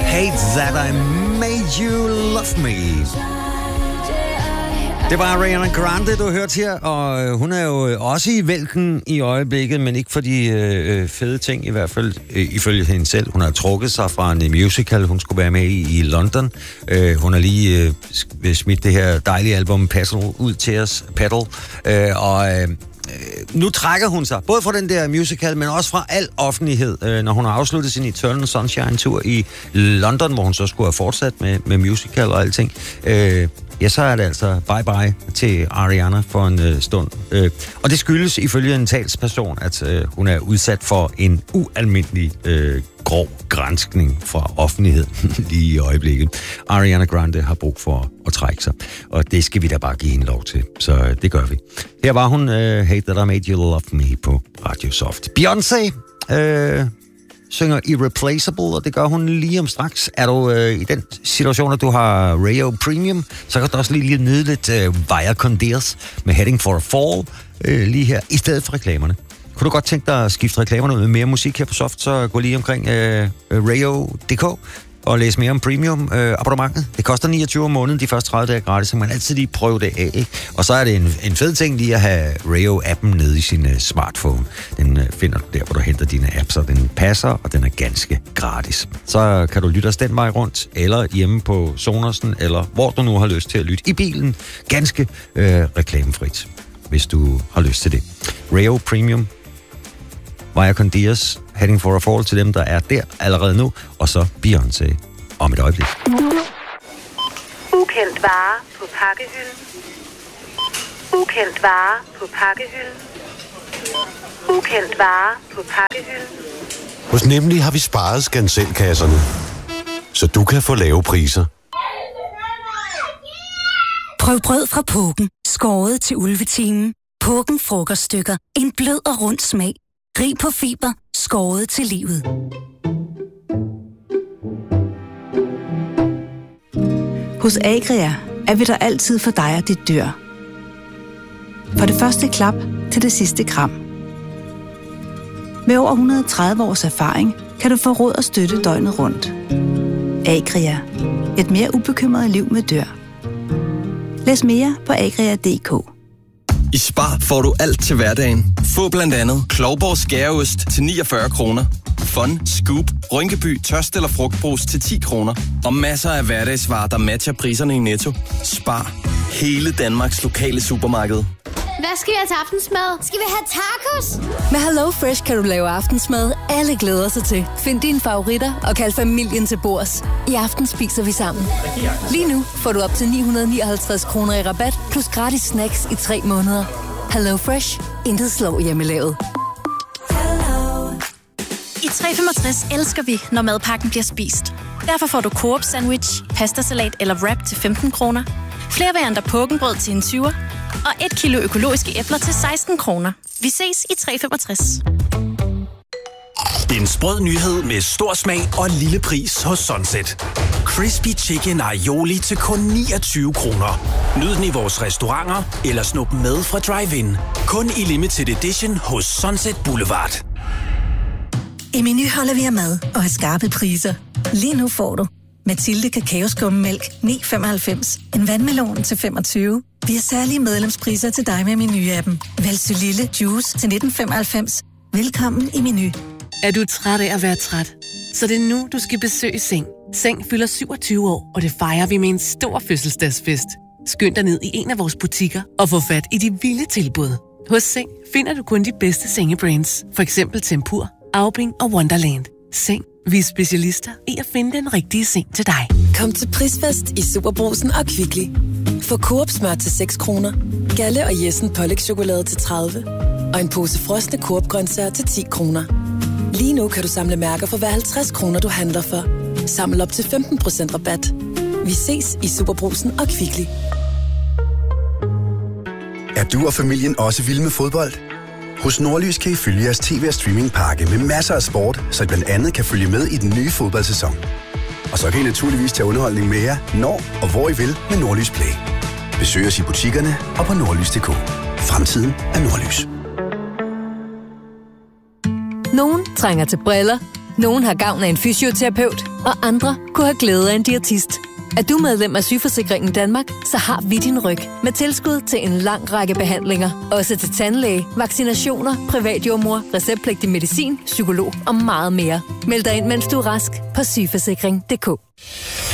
Hate That I Made You Love Me. Det var Ariana Grande, du hørte her, og hun er jo også i vælten i øjeblikket, men ikke for de fede ting, i hvert fald ifølge hende selv. Hun har trukket sig fra en musical, hun skulle være med i London. Hun har lige smidt det her dejlige album Paddle ud til os, nu trækker hun sig, både fra den der musical, men også fra al offentlighed, når hun har afsluttet sin Eternal Sunshine-tur i London, hvor hun så skulle have fortsat med musical og alting. Så er det altså bye-bye til Ariana for en stund. Og det skyldes ifølge en talsperson, at hun er udsat for en ualmindelig grov granskning fra offentligheden lige i øjeblikket. Ariana Grande har brug for at trække sig, og det skal vi da bare give hende lov til. Så det gør vi. Her var hun Hate That I Made You Love Me på Radio Soft. Beyoncé synger Irreplaceable, og det gør hun lige om straks. Er du i den situation, at du har Rayo Premium, så kan du også lige nyde lidt Via Condiers med Heading for a Fall lige her, i stedet for reklamerne. Kunne du godt tænke dig at skifte reklamerne ud med mere musik her på Soft, så gå lige omkring Rayo.dk og læse mere om premium abonnementet. Det koster 29 om måneden, de første 30 dage gratis, så man altid lige prøve det af, ikke? Og så er det en fed ting lige at have Rayo-appen nede i sin smartphone. Den finder du der, hvor du henter dine apps, og den passer, og den er ganske gratis. Så kan du lytte os den vej rundt, eller hjemme på Sonersen, eller hvor du nu har lyst til at lytte. I bilen, ganske reklamefrit, hvis du har lyst til det. Rayo Premium, Via Condiers, Heading for a Fall til dem, der er der allerede nu, og så Beyoncé om et øjeblik. Ukendt vare på pakkehylden. Ukendt vare på pakkehylden. Ukendt vare på pakkehylden. Hos Nemlig har vi sparet skanselkasserne, så du kan få lave priser. Prøv brød fra Pågen, skåret til ulvetimen. Pågen frokoststykker, en blød og rund smag. Rig på fiber, skåret til livet. Hos Agria er vi der altid for dig og dit dyr. Fra det første klap til det sidste kram. Med over 130 års erfaring kan du få råd og støtte døgnet rundt. Agria. Et mere ubekymret liv med dyr. Læs mere på agria.dk. I Spar får du alt til hverdagen. Få blandt andet Klovborg skæreost til 49 kroner. Fun, Scoop, Rynkeby, tørst eller frugtbrus til 10 kroner. Og masser af hverdagsvarer, der matcher priserne i Netto. Spar. Hele Danmarks lokale supermarked. Hvad skal vi have til aftensmad? Skal vi have tacos? Med HelloFresh kan du lave aftensmad, alle glæder sig til. Find dine favoritter og kald familien til bords. I aften spiser vi sammen. Lige nu får du op til 959 kroner i rabat, plus gratis snacks i 3 måneder. HelloFresh. Intet slår hjemmelavet. I 365 elsker vi, når madpakken bliver spist. Derfor får du Coop sandwich, pastasalat eller wrap til 15 kroner. Flere varianter Pågenbrød til en 20'er. Og 1 kilo økologiske æbler til 16 kroner. Vi ses i 365. En sprød nyhed med stor smag og lille pris hos Sunset. Crispy Chicken Aioli til kun 29 kroner. Nyd den i vores restauranter eller snup med fra drive-in. Kun i limited edition hos Sunset Boulevard. I Meny holder vi af mad og har skarpe priser. Lige nu får du Mathilde Kakaoskummemælk 9,95. En vandmelon til 25. Vi har særlige medlemspriser til dig med Meny-appen. Vælg Lille Juice til 1995. Velkommen i Meny. Er du træt af at være træt? Så det er nu, du skal besøge Seng. Seng fylder 27 år, og det fejrer vi med en stor fødselsdagsfest. Skynd dig ned i en af vores butikker og få fat i de vilde tilbud. Hos Seng finder du kun de bedste sengebrands. For eksempel Tempur, Aubing og Wonderland. Seng. Vi er specialister i at finde den rigtige seng til dig. Kom til Prisfest i Superbrugsen og Kvickly. Få Coop smør til 6 kroner, Galle og Jessen pålægschokolade til 30 og en pose frosne Coop-grøntsager til 10 kroner. Lige nu kan du samle mærker for hver 50 kroner, du handler for. Samle op til 15% rabat. Vi ses i Superbrugsen og Kvickly. Er du og familien også vilde med fodbold? Hos Nordlys kan I følge jeres tv- og streamingpakke med masser af sport, så I blandt andet kan følge med i den nye fodboldsæson. Og så kan I naturligvis tage underholdning med jer, når og hvor I vil med Nordlys Play. Besøg os i butikkerne og på nordlys.dk. Fremtiden er Nordlys. Nogen trænger til briller. Nogle har gavn af en fysioterapeut, og andre kunne have glæde af en diætist. Er du medlem af Sygeforsikringen Danmark, så har vi din ryg med tilskud til en lang række behandlinger. Også til tandlæge, vaccinationer, privatjordmor, receptpligtig medicin, psykolog og meget mere. Meld dig ind, mens du er rask på sygeforsikring.dk.